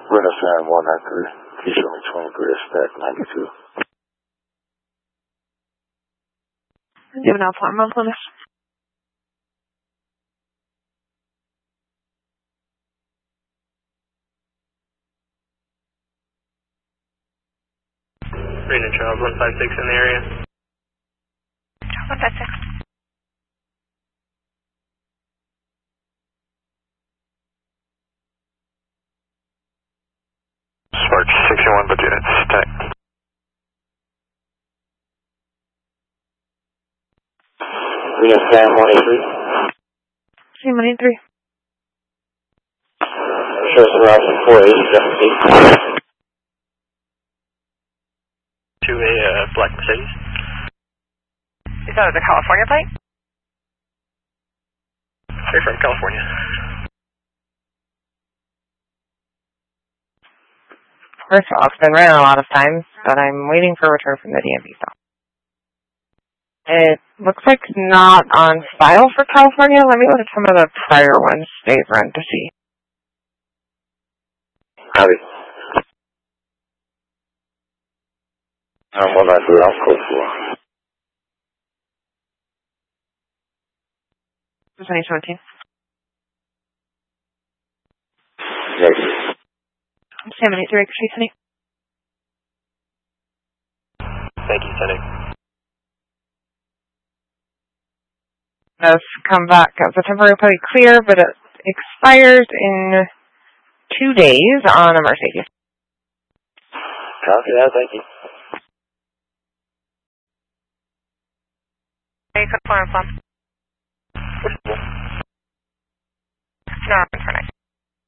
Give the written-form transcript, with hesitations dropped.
Renault San 193. Can you show me 23 stack 92? Do you have an Alpha month on this? Reno Charles 156 in the area. 156. Spark 61 but units, tech. Reno San 183. Same 183. Show us around 480, 2 a black Mercedes. Is that the California plate? Straight from California. First of all, it's been ran a lot of times, but I'm waiting for a return from the DMV stop. It looks like it's not on file for California. Let me look at some of the prior ones they've run to see. Howdy. I'm 193, I'm close to 2017. Negative. Sam 183, Street, honey. Thank you, Teddy. Does come back as a temporary plate clear, but it expires in 2 days on a Mercedes. Copy that, thank you. Hey, confirm, Plum. No, for next.